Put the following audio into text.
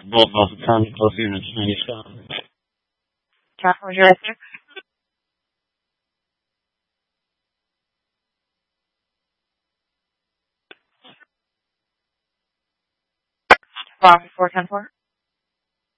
both of the time close units, 97. Captain, would you like to? Box 410-4.